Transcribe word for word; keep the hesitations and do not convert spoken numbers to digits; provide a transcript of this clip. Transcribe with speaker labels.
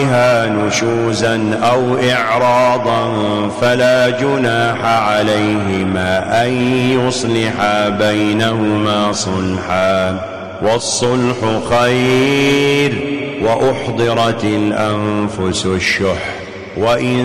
Speaker 1: نشوزا أو إعراضا فلا جناح عليهما أن يصلحا بينهما صلحا، والصلح خير، وأحضرت الأنفس الشح، وإن